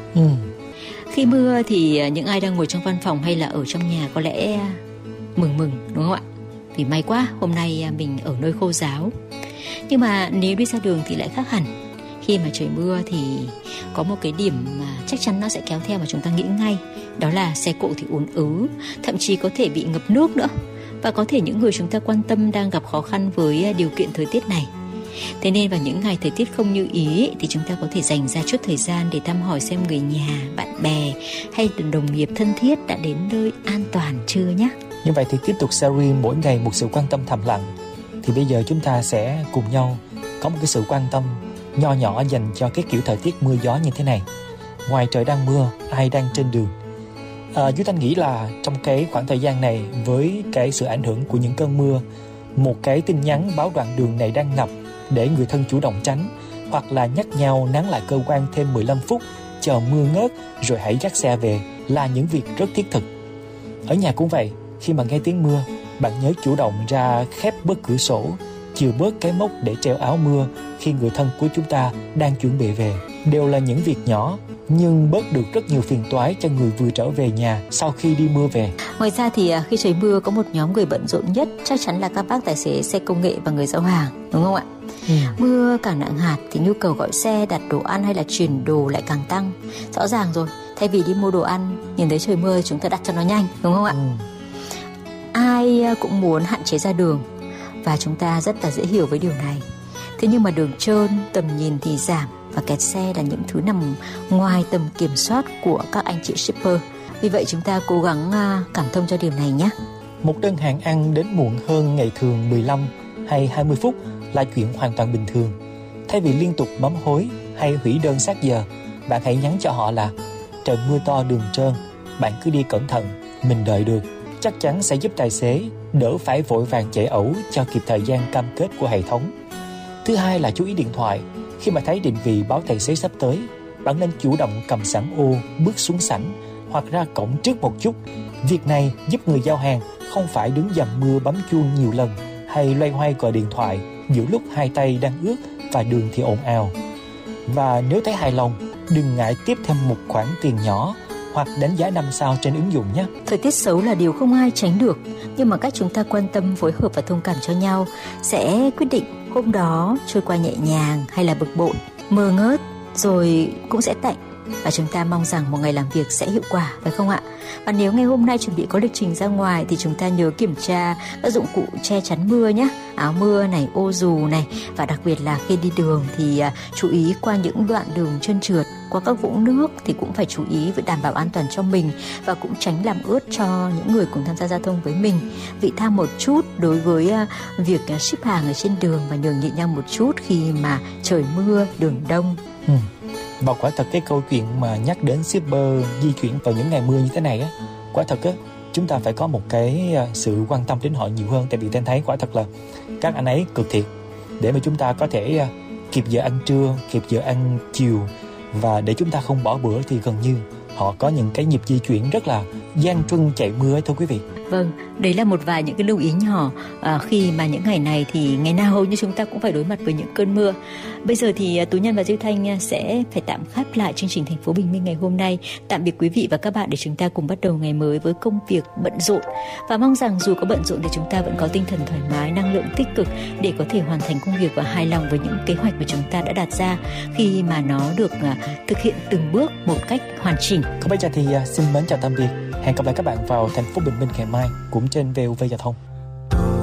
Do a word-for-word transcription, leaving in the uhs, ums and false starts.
Ừ. Khi mưa thì những ai đang ngồi trong văn phòng hay là ở trong nhà có lẽ mừng mừng, đúng không ạ? Vì may quá, hôm nay mình ở nơi khô ráo. Nhưng mà nếu đi ra đường thì lại khác hẳn. Khi mà trời mưa thì có một cái điểm mà chắc chắn nó sẽ kéo theo mà chúng ta nghĩ ngay. Đó là xe cộ thì ùn ứ, thậm chí có thể bị ngập nước nữa. Và có thể những người chúng ta quan tâm đang gặp khó khăn với điều kiện thời tiết này. Thế nên vào những ngày thời tiết không như ý thì chúng ta có thể dành ra chút thời gian để thăm hỏi xem người nhà, bạn bè hay đồng nghiệp thân thiết đã đến nơi an toàn chưa nhé. Như vậy thì tiếp tục series mỗi ngày một sự quan tâm thầm lặng. Thì bây giờ chúng ta sẽ cùng nhau có một cái sự quan tâm nho nhỏ dành cho cái kiểu thời tiết mưa gió như thế này. Ngoài trời đang mưa, ai đang trên đường? À, Duy Thanh nghĩ là trong cái khoảng thời gian này, với cái sự ảnh hưởng của những cơn mưa, một cái tin nhắn báo đoạn đường này đang ngập để người thân chủ động tránh, hoặc là nhắc nhau nán lại cơ quan thêm mười lăm phút, chờ mưa ngớt rồi hãy dắt xe về, là những việc rất thiết thực. Ở nhà cũng vậy, khi mà nghe tiếng mưa, bạn nhớ chủ động ra khép bớt cửa sổ, chừa bớt cái mốc để treo áo mưa khi người thân của chúng ta đang chuẩn bị về. Đều là những việc nhỏ nhưng bớt được rất nhiều phiền toái cho người vừa trở về nhà sau khi đi mưa về. Ngoài ra thì khi trời mưa có một nhóm người bận rộn nhất chắc chắn là các bác tài xế xe công nghệ và người giao hàng, đúng không ạ? Ừ. Mưa càng nặng hạt thì nhu cầu gọi xe, đặt đồ ăn hay là chuyển đồ lại càng tăng. Rõ ràng rồi, thay vì đi mua đồ ăn, nhìn thấy trời mưa thì chúng ta đặt cho nó nhanh, đúng không ạ? Ừ. Ai cũng muốn hạn chế ra đường và chúng ta rất là dễ hiểu với điều này. Thế nhưng mà đường trơn, tầm nhìn thì giảm và kẹt xe là những thứ nằm ngoài tầm kiểm soát của các anh chị shipper. Vì vậy chúng ta cố gắng cảm thông cho điều này nhé. Một đơn hàng ăn đến muộn hơn ngày thường mười lăm hay hai mươi phút là chuyện hoàn toàn bình thường. Thay vì liên tục bấm hối hay hủy đơn sát giờ, bạn hãy nhắn cho họ là trời mưa to đường trơn, bạn cứ đi cẩn thận, mình đợi được. Chắc chắn sẽ giúp tài xế đỡ phải vội vàng chạy ẩu cho kịp thời gian cam kết của hệ thống. Thứ hai là chú ý điện thoại. Khi mà thấy định vị báo tài xế sắp tới, bạn nên chủ động cầm sẵn ô, bước xuống sảnh hoặc ra cổng trước một chút. Việc này giúp người giao hàng không phải đứng dầm mưa bấm chuông nhiều lần hay loay hoay gọi điện thoại giữa lúc hai tay đang ướt và đường thì ồn ào. Và nếu thấy hài lòng, đừng ngại tiếp thêm một khoản tiền nhỏ hoặc đánh giá năm sao trên ứng dụng nhé. Thời tiết xấu là điều không ai tránh được, nhưng mà cách chúng ta quan tâm, phối hợp và thông cảm cho nhau sẽ quyết định hôm đó trôi qua nhẹ nhàng hay là bực bội. Mưa ngớt rồi cũng sẽ tạnh và chúng ta mong rằng một ngày làm việc sẽ hiệu quả, phải không ạ? Và nếu ngày hôm nay chuẩn bị có lịch trình ra ngoài thì chúng ta nhớ kiểm tra các dụng cụ che chắn mưa nhé, áo mưa này, ô dù này, và đặc biệt là khi đi đường thì chú ý qua những đoạn đường trơn trượt, qua các vũng nước thì cũng phải chú ý với đảm bảo an toàn cho mình và cũng tránh làm ướt cho những người cùng tham gia giao thông với mình. Vị tha một chút đối với việc ship hàng ở trên đường và nhường nhịn nhau một chút khi mà trời mưa, đường đông. Ừ. Và quả thật cái câu chuyện mà nhắc đến shipper di chuyển vào những ngày mưa như thế này á, quả thật á, chúng ta phải có một cái sự quan tâm đến họ nhiều hơn. Tại vì Tên thấy quả thật là các anh ấy cực thiệt để mà chúng ta có thể kịp giờ ăn trưa, kịp giờ ăn chiều, và để chúng ta không bỏ bữa thì gần như họ có những cái nhịp di chuyển rất là gian truân chạy mưa ấy, thưa quý vị. Vâng, đấy là một vài những cái lưu ý nhỏ à, khi mà những ngày này thì ngày nào hầu như chúng ta cũng phải đối mặt với những cơn mưa. Bây giờ thì Tú Nhân và Duy Thanh sẽ phải tạm khép lại chương trình Thành phố Bình Minh ngày hôm nay. Tạm biệt quý vị và các bạn để chúng ta cùng bắt đầu ngày mới với công việc bận rộn. Và mong rằng dù có bận rộn thì chúng ta vẫn có tinh thần thoải mái, năng lượng tích cực để có thể hoàn thành công việc và hài lòng với những kế hoạch mà chúng ta đã đặt ra khi mà nó được thực hiện từng bước một cách hoàn chỉnh. Còn bây giờ thì xin mến chào tạm biệt. Hẹn gặp lại các bạn vào Thành phố Bình Minh ngày mai cũng trên vê o vê Giao thông.